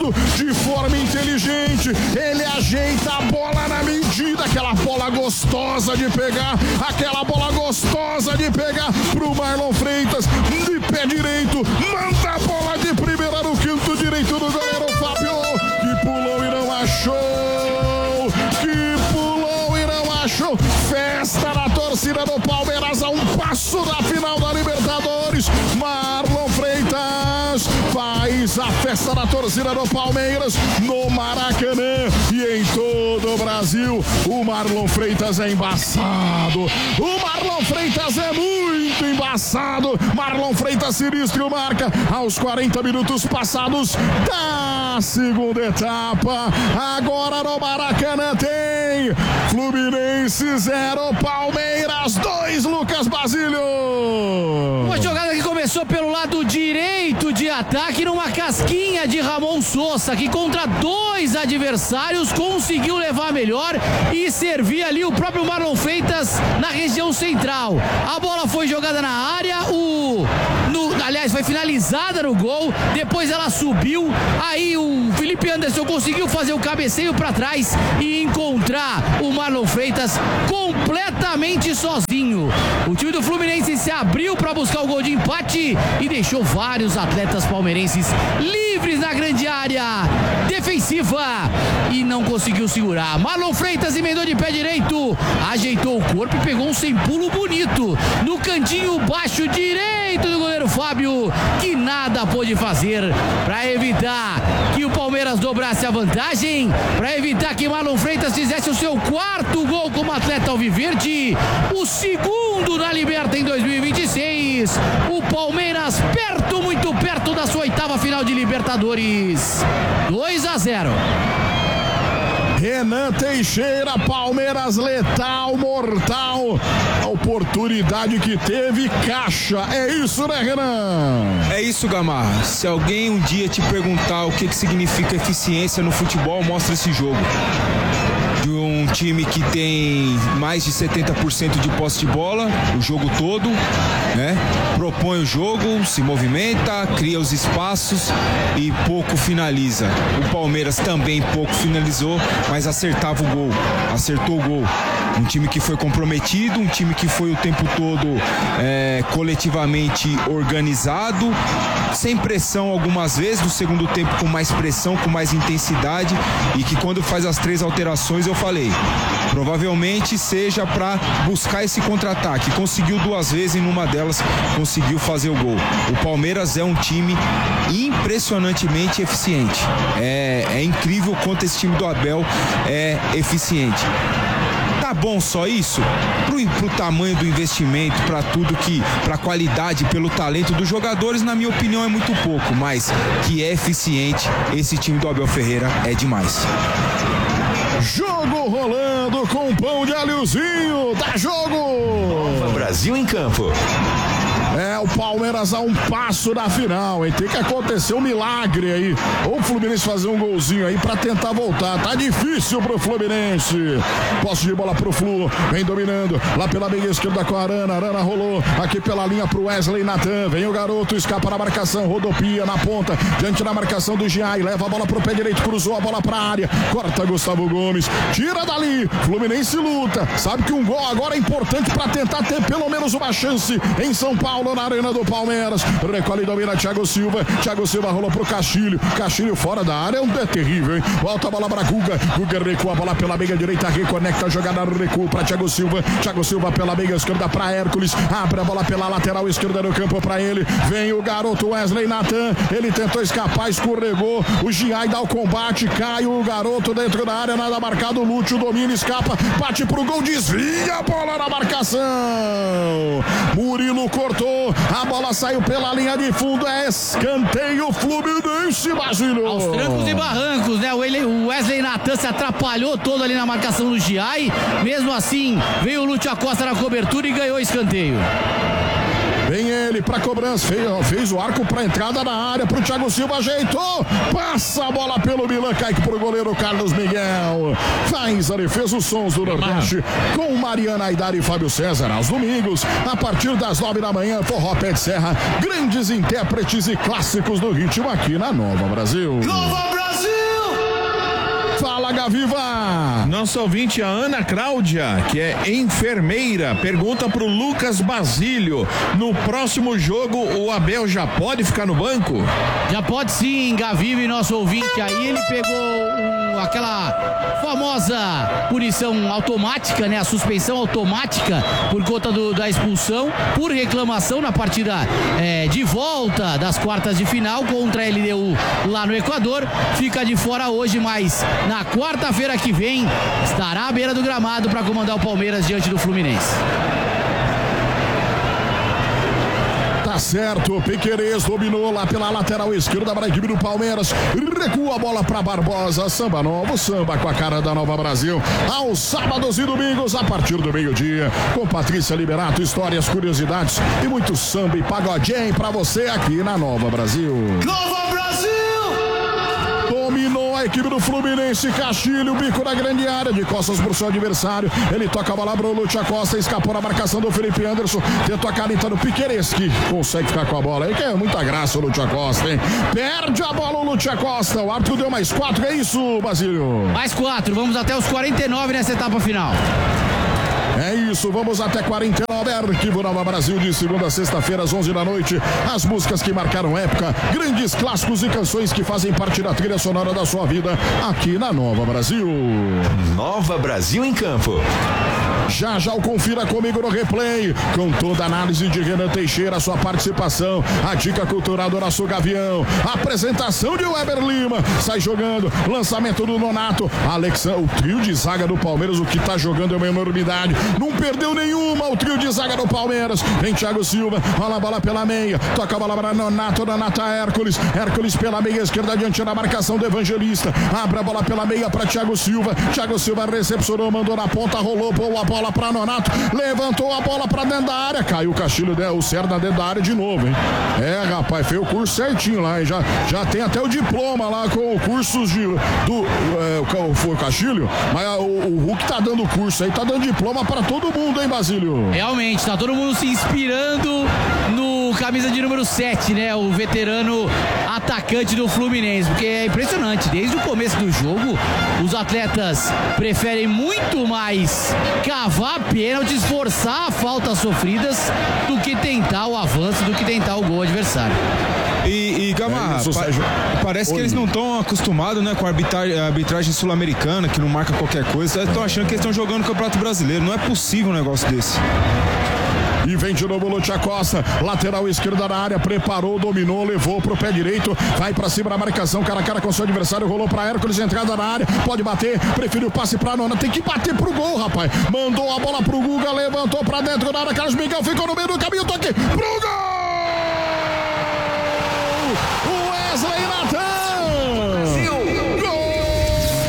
defendendo de forma inteligente. Ele ajeita a bola na medida, aquela bola gostosa de pegar, pro Marlon Freitas, de pé direito, manda a bola de primeira no canto direito do goleiro Fábio, que pulou e não achou, festa na torcida do Palmeiras a um passo da final da Libertadores. Marlon Freitas faz a festa da torcida do Palmeiras no Maracanã e em todo o Brasil. O Marlon Freitas é embaçado, o Marlon Freitas é muito embaçado. Marlon Freitas sinistro marca aos 40 minutos passados da segunda etapa. Agora no Maracanã tem Fluminense 0, Palmeiras 2, Lucas Basílio. Uma jogada que começou pelo lado direito de ataque, numa casquinha de Ramon Sosa, que contra dois adversários conseguiu levar melhor e servir ali o próprio Marlon Freitas na região central. A bola foi jogada na área, aliás, foi finalizada no gol, depois ela subiu, aí o Felipe Anderson conseguiu fazer o cabeceio para trás e encontrar o Marlon Freitas completamente sozinho. O time do Fluminense se abriu para buscar o gol de empate e deixou vários atletas palmeirenses livres na grande área defensiva e não conseguiu segurar. Marlon Freitas emendou de pé direito, ajeitou o corpo e pegou um sem pulo bonito no cantinho baixo direito do goleiro Fábio, que nada pôde fazer para evitar que o Palmeiras dobrasse a vantagem, para evitar que Marlon Freitas fizesse o seu quarto gol como atleta alviverde, o segundo na Liberta em 2026. O Palmeiras perto, muito perto da sua oitava final de Libertadores. 2-0. Renan Teixeira, Palmeiras letal, mortal, a oportunidade que teve, caixa, é isso, né, Renan? É isso, Gamarra. Se alguém um dia te perguntar o que significa eficiência no futebol, mostra esse jogo. De um time que tem mais de 70% de posse de bola, o jogo todo, né? Propõe o jogo, se movimenta, cria os espaços e pouco finaliza. O Palmeiras também pouco finalizou, mas acertava o gol, acertou o gol. Um time que foi comprometido, um time que foi o tempo todo coletivamente organizado, sem pressão algumas vezes, no segundo tempo com mais pressão, com mais intensidade, e que quando faz as 3 alterações, eu falei, provavelmente seja para buscar esse contra-ataque. Conseguiu 2 vezes e numa delas conseguiu fazer o gol. O Palmeiras é um time impressionantemente eficiente. É incrível quanto esse time do Abel é eficiente. Tá bom só isso? Pro tamanho do investimento, para tudo pra qualidade, pelo talento dos jogadores, na minha opinião é muito pouco, mas que é eficiente, esse time do Abel Ferreira é demais. Jogo rolando com pão de alhozinho, dá jogo! Nova Brasil em campo. É o Palmeiras a um passo da final, hein? Tem que acontecer um milagre aí. Ou o Fluminense fazer um golzinho aí pra tentar voltar. Tá difícil pro Fluminense. Posse de bola pro Flu. Vem dominando. Lá pela meia esquerda com a Arana. Arana rolou. Aqui pela linha pro Wesley Natan. Vem o garoto. Escapa na marcação. Rodopia na ponta. Diante da marcação do Giai. Leva a bola pro pé direito. Cruzou a bola pra área. Corta Gustavo Gomes. Tira dali. Fluminense luta. Sabe que um gol agora é importante pra tentar ter pelo menos uma chance em São Paulo, na arena do Palmeiras. Recolhe e domina Thiago Silva. Thiago Silva rolou pro Castilho. Castilho fora da área é terrível, hein? Volta a bola pra Guga. Guga recua a bola pela meia direita. Reconecta a jogada. Recua pra Thiago Silva. Thiago Silva pela meia esquerda pra Hércules. Abre a bola pela lateral esquerda do campo pra ele. Vem o garoto Wesley Natan. Ele tentou escapar, escorregou. O Giai dá o combate. Cai o garoto dentro da área. Nada marcado. Lúcio domina, escapa. Bate pro gol. Desvia a bola na marcação. Murilo cortou. A bola saiu pela linha de fundo. É escanteio Fluminense, Basílio. Aos trancos e barrancos, né? O Wesley Natan se atrapalhou todo ali na marcação do Giai. Mesmo assim, veio o Lúcio Acosta na cobertura e ganhou escanteio. Vem ele pra cobrança, fez o arco pra entrada na área, pro Thiago Silva, ajeitou, passa a bola pelo Milan, cai pro goleiro Carlos Miguel, faz a defesa, os sons do Nordeste, com Mariana Aidar e Fábio César, aos domingos, a partir das 9 da manhã, Forró Pé de Serra, grandes intérpretes e clássicos do ritmo aqui na Nova Brasil. Nova Brasil! H-Viva. Nossa ouvinte, a Ana Cláudia, que é enfermeira, pergunta pro Lucas Basílio: no próximo jogo o Abel já pode ficar no banco? Já pode sim, Gaviva, e nosso ouvinte aí, ele pegou aquela famosa punição automática, né? A suspensão automática por conta da expulsão por reclamação na partida de volta das quartas de final contra a LDU lá no Equador. Fica de fora hoje, mas na quarta-feira que vem estará à beira do gramado para comandar o Palmeiras diante do Fluminense. Tá certo, Piquerez dominou lá pela lateral esquerda para a equipe do Palmeiras, recua a bola para Barbosa. Samba novo, samba com a cara da Nova Brasil, aos sábados e domingos a partir do meio-dia, com Patrícia Liberato, histórias, curiosidades e muito samba e pagodinho para você aqui na Nova Brasil. Nova Brasil! Dominou a equipe do Fluminense, Castilho, bico na grande área, de costas pro seu adversário, ele toca a bola pro Lúcio Acosta, escapou na marcação do Felipe Anderson, tentou a caneta no Piquerez, que consegue ficar com a bola aí, que é muita graça o Lúcio Acosta, hein? Perde a bola o Lúcio Acosta, o árbitro deu mais 4, é isso, Basílio? Mais 4, vamos até os 49 nessa etapa final. É isso, vamos até 49, Arquivo Nova Brasil, de segunda a sexta-feira às 11 da noite. As músicas que marcaram época, grandes clássicos e canções que fazem parte da trilha sonora da sua vida, aqui na Nova Brasil. Nova Brasil em campo. Já o confira comigo no replay, com toda a análise de Renan Teixeira, sua participação, a dica cultural do nosso Gavião, a apresentação de Weber Lima, sai jogando, lançamento do Nonato, o trio de zaga do Palmeiras, o que tá jogando é uma enormidade, não perdeu nenhuma o trio de zaga do Palmeiras, vem Thiago Silva, rola a bola pela meia, toca a bola para Nonato a Hércules pela meia esquerda, diante da marcação do Evangelista, abre a bola pela meia para Thiago Silva recepcionou, mandou na ponta, rolou, pô a bola para Nonato, levantou a bola para dentro da área, caiu o Castilho, o Cerda dentro da área de novo, hein? Rapaz, fez o curso certinho lá, hein? Já tem até o diploma lá com cursos foi o Castilho, mas o Hulk tá dando curso aí, tá dando diploma para todo mundo, hein, Basílio? Realmente, tá todo mundo se inspirando no camisa de número 7, né? O veterano atacante do Fluminense, porque é impressionante, desde o começo do jogo, os atletas preferem muito mais cavar pênaltis, forçar faltas sofridas, do que tentar o avanço, do que tentar o gol adversário. E Gamarra, parece que eles não estão acostumados, né, com a arbitragem sul-americana, que não marca qualquer coisa. Estão achando que eles estão jogando no Campeonato Brasileiro. Não é possível um negócio desse. E vem de novo o Lúcio Acosta, lateral esquerda na área, preparou, dominou, levou pro pé direito, vai pra cima da marcação, cara a cara com seu adversário, rolou pra Hércules, entrada na área, pode bater, preferiu o passe pra Nona, tem que bater pro gol, rapaz, mandou a bola pro Guga, levantou pra dentro da área, Carlos Miguel ficou no meio do caminho, toque pro gol!